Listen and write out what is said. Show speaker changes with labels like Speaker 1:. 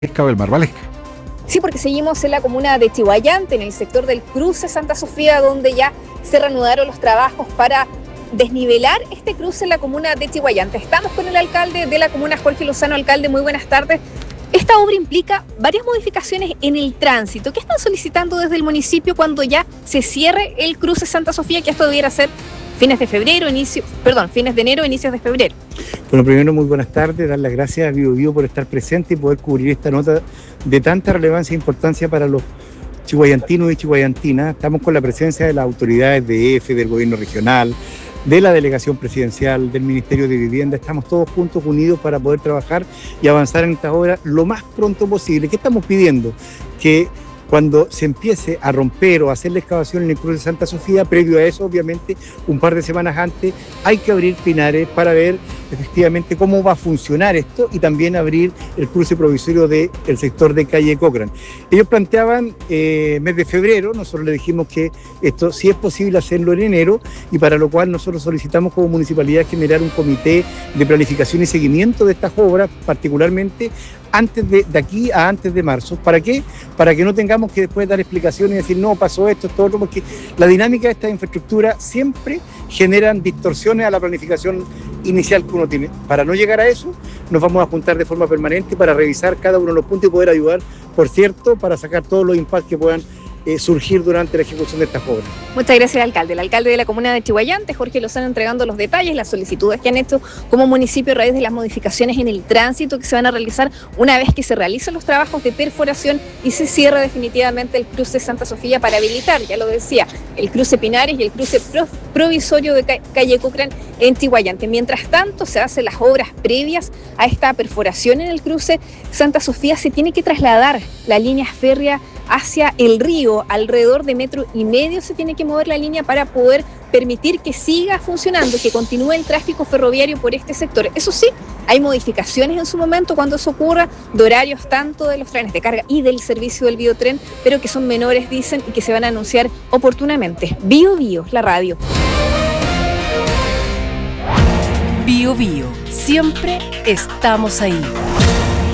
Speaker 1: Valesca o el Mar Valesca.
Speaker 2: Sí, porque seguimos en la comuna de Chihuayante, en el sector del cruce Santa Sofía, donde ya se reanudaron los trabajos para desnivelar este cruce en la comuna de Chihuayante. Estamos con el alcalde de la comuna, Jorge Lozano. Alcalde, muy buenas tardes. Esta obra implica varias modificaciones en el tránsito. ¿Qué están solicitando desde el municipio cuando ya se cierre el cruce Santa Sofía, que esto debiera ser fines de enero, inicios de febrero?
Speaker 3: Bueno, primero, muy buenas tardes, dar las gracias a Biobío por estar presente y poder cubrir esta nota de tanta relevancia e importancia para los chihuayantinos y chihuayantinas. Estamos con la presencia de las autoridades de EFE, del gobierno regional, de la delegación presidencial, del Ministerio de Vivienda. Estamos todos juntos, unidos para poder trabajar y avanzar en esta obra lo más pronto posible. ¿Qué estamos pidiendo? Que cuando se empiece a romper o a hacer la excavación en el cruce de Santa Sofía, previo a eso, obviamente, un par de semanas antes, hay que abrir pinares para ver efectivamente cómo va a funcionar esto y también abrir el cruce provisorio del sector de calle Cochrane. Ellos planteaban mes de febrero, nosotros le dijimos que esto sí es posible hacerlo en enero y para lo cual nosotros solicitamos como municipalidad generar un comité de planificación y seguimiento de estas obras, particularmente antes de aquí a antes de marzo. ¿Para qué? Para que no tengamos que después dar explicaciones y decir, no, pasó esto otro, porque la dinámica de esta infraestructura siempre generan distorsiones a la planificación inicial que uno tiene. Para no llegar a eso, nos vamos a juntar de forma permanente para revisar cada uno de los puntos y poder ayudar, por cierto, para sacar todos los impactos que puedan surgir durante la ejecución de estas obras.
Speaker 2: Muchas gracias, alcalde. El alcalde de la comuna de Chihuayante, Jorge Lozano, entregando los detalles, las solicitudes que han hecho como municipio a raíz de las modificaciones en el tránsito que se van a realizar una vez que se realicen los trabajos de perforación y se cierre definitivamente el cruce Santa Sofía para habilitar, ya lo decía, el cruce Pinares y el cruce provisorio de calle Cochrane en Chihuayante. Mientras tanto, se hacen las obras previas a esta perforación en el cruce Santa Sofía. Se tiene que trasladar la línea férrea hacia el río, alrededor de 1,5 metros se tiene que mover la línea para poder permitir que siga funcionando, que continúe el tráfico ferroviario por este sector. Eso sí, hay modificaciones en su momento cuando eso ocurra, de horarios tanto de los trenes de carga y del servicio del Biotren, pero que son menores, dicen, y que se van a anunciar oportunamente. Biobío, la radio.
Speaker 4: Biobío, siempre estamos ahí.